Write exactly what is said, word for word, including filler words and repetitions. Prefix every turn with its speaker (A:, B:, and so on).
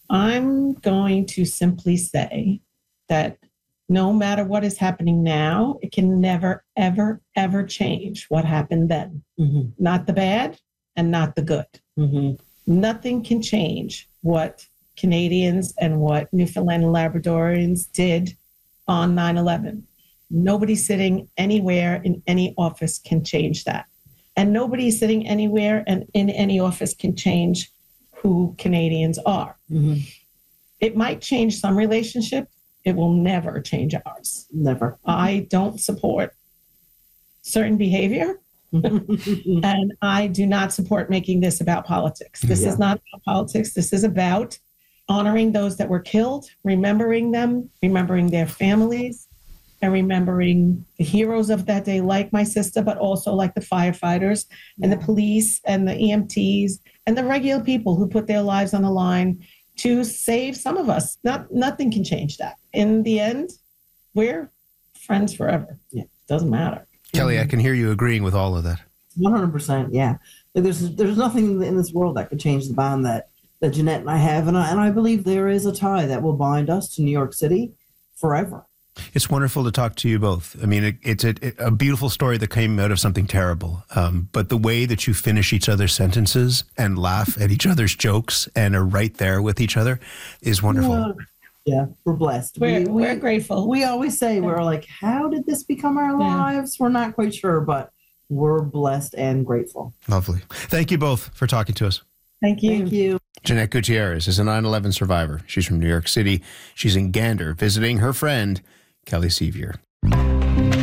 A: I'm going to simply say that no matter what is happening now, it can never, ever, ever change what happened then.
B: Mm-hmm.
A: Not the bad and not the good.
B: Mm-hmm.
A: Nothing can change what Canadians and what Newfoundland and Labradorians did on nine eleven. Nobody sitting anywhere in any office can change that. And nobody sitting anywhere and in any office can change who Canadians are.
B: Mm-hmm.
A: It might change some relationship. It will never change ours.
B: Never.
A: I don't support certain behavior. And I do not support making this about politics. This
B: Yeah.
A: is not about politics. This is about honoring those that were killed, remembering them, remembering their families, and remembering the heroes of that day, like my sister, but also like the firefighters and the police and the E M Ts and the regular people who put their lives on the line to save some of us. Not, nothing can change that. In the end, we're friends forever. Yeah, doesn't matter.
C: Kelly, I can hear you agreeing with all of that.
B: one hundred percent, yeah. Like there's there's nothing in this world that could change the bond that, that Jeanette and I have, and I, and I believe there is a tie that will bind us to New York City forever.
C: It's wonderful to talk to you both. I mean, it, it's a, a beautiful story that came out of something terrible. Um, but the way that you finish each other's sentences and laugh at each other's jokes and are right there with each other is wonderful.
B: Yeah, yeah, we're blessed.
A: We're,
B: we, we,
A: we're grateful.
B: We always say, we're like, how did this become our
A: Yeah.
B: lives? We're not quite sure, but we're blessed and grateful.
C: Lovely. Thank you both for talking to us.
A: Thank you.
B: Thank you.
C: Jeanette Gutierrez is a nine eleven survivor. She's from New York City. She's in Gander visiting her friend, Kelly Sevier.